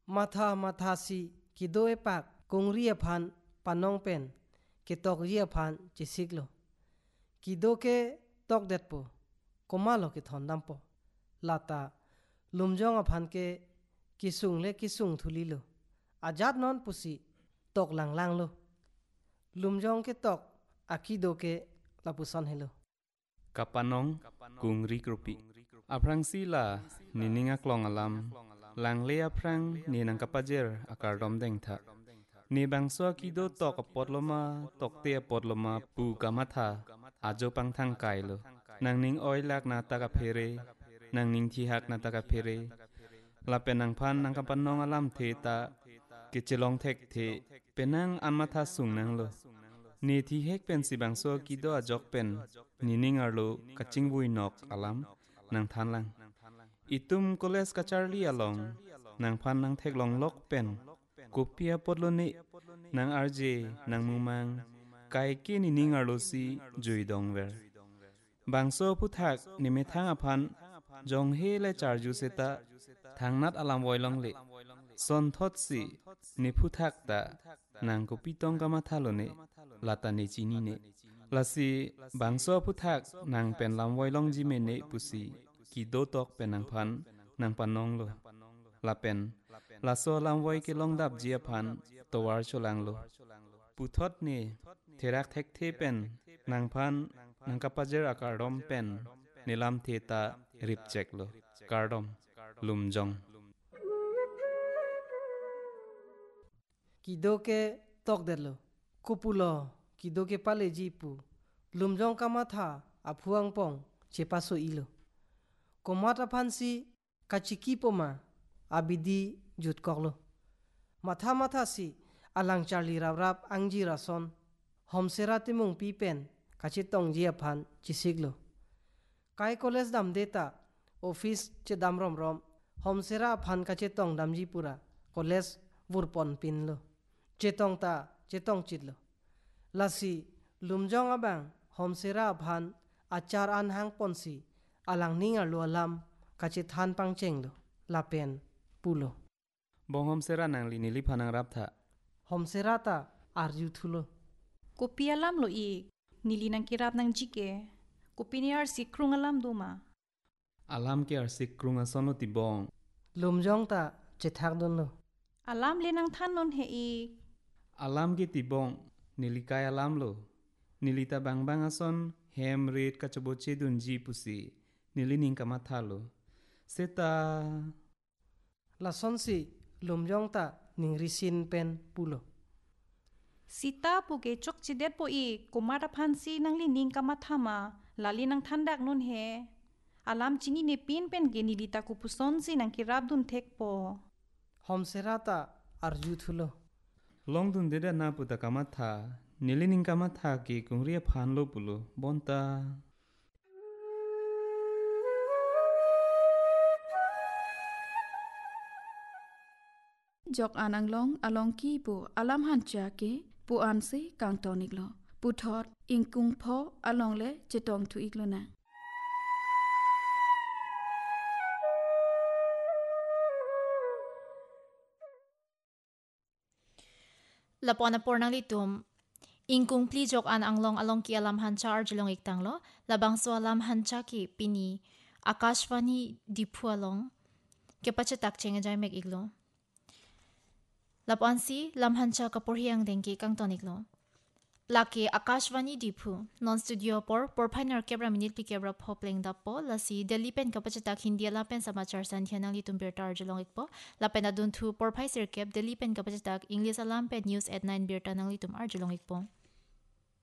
matha mathasi kidoe pak kongria phan panong pen kitok ria phan chisiklo kidoke tok detpo komalo ki thondam po lata lumjong a phan ke kisung le kisung thulilo ajat non pusi tok lang lang lo lumjong ke tok akido ke lapuson helo kapanong kungri krupi aprang sila nininga klong alam langle aprang ninang kapajer akardom dengtha ni bangso kido tok potloma tokte potloma pu kamatha ajo pangthang kailo nangning oilak na taka phere nangning thihak na taka phere lapenang phan nang kapanong alam theta kichelong thek the penang amatha sungnang lo ni thi hek pen si bangso kido ajok pen nining arlo kachingwui nok alam nang thanlang itum college ka charli along nang phan nang theklong lok pen kopia potlone nang arje nang mumang kai ke nining arlo si juidongwer bangso puthak nimethang aphan jong he le charju seta thangnat alam woilong le son thot si ni phuthak ta nang ko pitong kama thalone latani chini ne lasi bangso phuthak nang pen lam woilong ji me ne pusi ki do tok penang phan nang panong lo lapen laso lam woi ke long dap ji aphan towar cholang lo puthot ne therak thek the pen nang phan nang kapajer akardom pen nilam theta ripchek lo kardom lumjong kidoke tok detlo kupulo kidoke pale jipu lumjong kamatha aphuang pong chepaso ilo komata phansi kachiki poma abidi jutkoklo matha matha si alang charli rabrap angji rason homsera timung pi pen kachitong jia phan chisiglo kai college dam data office che dam rom rom homsera phan kachitong damji pura college vurpon pinlo chetong ta chetong chitlo lasi lumjong abang homsera phan achar an hang ponsi alang ninga lo alam kachithan pangchenglo lapen pulo bong homsera nang linili phanang raptha homsera ta arju thulo kopi alam lo I nili nang kirap nang jike kopi ni ar sikrung alam duma alam ke ar sikrung asono ti bong lumjong ta chethak donlo alam le nang than non he I alam ke ti bong nilikai alam lo nilita bangbang ason hem red kachoboche dunji pusi nilining kamathalo seta lasonsi lumjong ta ningrisin pen pulo sita puke chok chidet po I kumara phansi nang lining kamathama lali nang thandak non he alam chini ne pin pen ge nilita kupuson si nang kirap dun thek po homsera ta arju thulo long dun deda na puta kamatha nilining kamatha ki kungria phan lo pulo bonta jok anang long along ki pu alam hancha ke pu an se kang tonik lo pu thot ingkung pho along le chetong thu ik lo na lapona pornang litum ingkung pli jok an anglong along ki alam hancha arjulong iktang lo labang so alam hancha ki pini akashvani dipu along ke pachetak chenga jai mek iglo lapansi lam hancha kapur hiang dengki kang tonik lo laki akashvani dipu non studio por phainer kebra minute pi kebra phopleng dapo lasi delhi pen kapachetak hindi ala pen samachar santhianang litum bertar arjulong ikpo lapen adun thu por phai sir kep delhi pen kapachetak english alam pen news at 9 bertanang litum arjulong ikpo